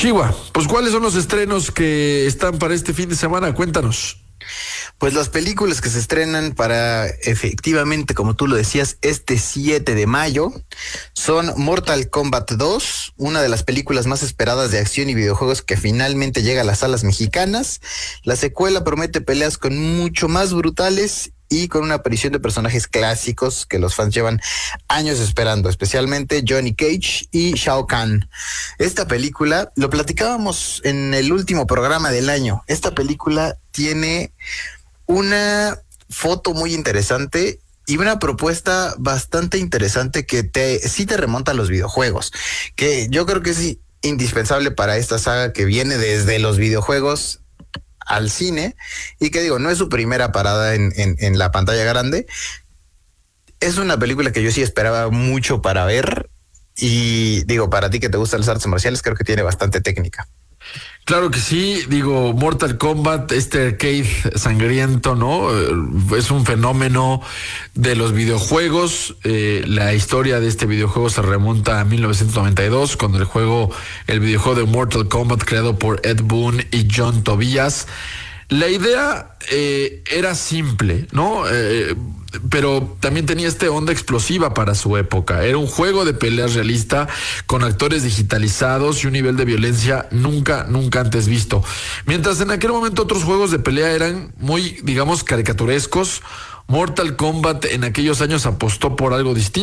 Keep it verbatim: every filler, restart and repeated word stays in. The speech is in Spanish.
Chihuahua, pues ¿cuáles son los estrenos que están para este fin de semana? Cuéntanos. Pues las películas que se estrenan para, efectivamente, como tú lo decías, este siete de mayo, son Mortal Kombat dos, una de las películas más esperadas de acción y videojuegos que finalmente llega a las salas mexicanas. La secuela promete peleas con mucho más brutales y con una aparición de personajes clásicos que los fans llevan años esperando, especialmente Johnny Cage y Shao Kahn. Esta película, lo platicábamos en el último programa del año, esta película tiene una foto muy interesante y una propuesta bastante interesante que te sí te remonta a los videojuegos, que yo creo que es indispensable para esta saga que viene desde los videojuegos al cine, y que digo, no es su primera parada en, en, en la pantalla grande. Es una película que yo sí esperaba mucho para ver, y digo, para ti que te gustan las artes marciales, creo que tiene bastante técnica. Claro que sí, digo, Mortal Kombat, este arcade sangriento, ¿no? Es un fenómeno de los videojuegos. Eh, la historia de este videojuego se remonta a mil novecientos noventa y dos, cuando el juego, el videojuego de Mortal Kombat, creado por Ed Boon y John Tobias. La idea eh, era simple, ¿no? Eh, pero también tenía este onda explosiva para su época. Era un juego de peleas realista con actores digitalizados y un nivel de violencia nunca, nunca antes visto. Mientras en aquel momento otros juegos de pelea eran muy, digamos, caricaturescos, Mortal Kombat en aquellos años apostó por algo distinto.